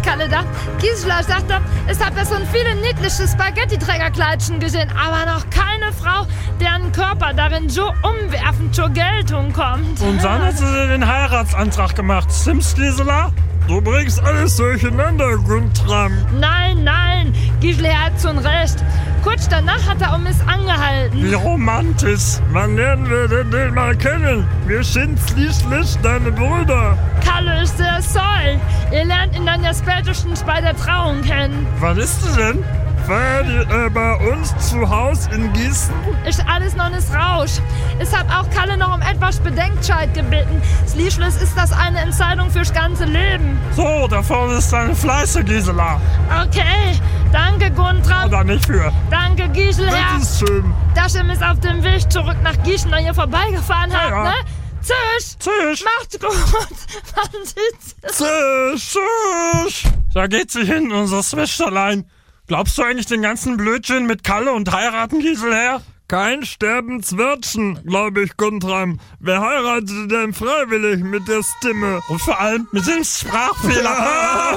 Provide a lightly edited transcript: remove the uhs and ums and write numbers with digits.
Kalle da. Gisela sagte, es hat schon viele niedliche Spaghetti-Trägerkleidchen gesehen, aber noch keine Frau, deren Körper darin so umwerfend zur Geltung kommt. Und dann hat sie den Heiratsantrag gemacht. Stimmt's, Gisela? Du bringst alles durcheinander, Guntram. Nein, Gisela hat schon recht. Kurz danach hat er uns angehalten. Wie romantisch. Wann lernen wir denn den mal kennen? Wir sind schließlich deine Brüder. Kalle ist der Soll. Ihr lernt ihn dann ja spätestens bei der Trauung kennen. Was ist das denn? Feiert ihr bei uns zu Hause in Gießen? Ist alles noch nicht Rausch. Ich hab auch Kalle noch um etwas Bedenkzeit gebeten. Schließlich ist das eine Entscheidung fürs ganze Leben. So, da vorne ist deine Fleiße, Gisela. Okay, danke Guntram. Oder nicht für. Danke Gisela. Bitteschön. Dass ihr mich auf dem Weg zurück nach Gießen an ihr vorbeigefahren habt, Ja. ne? Tschüss. Macht's gut. Man sieht's. Tschüss. Da geht sie hin, unser Schwesterlein. Glaubst du eigentlich den ganzen Blödsinn mit Kalle und heiraten, Gisela? Kein Sterbenswörtchen, glaube ich, Guntram. Wer heiratet denn freiwillig mit der Stimme? Und vor allem mit dem Sprachfehler.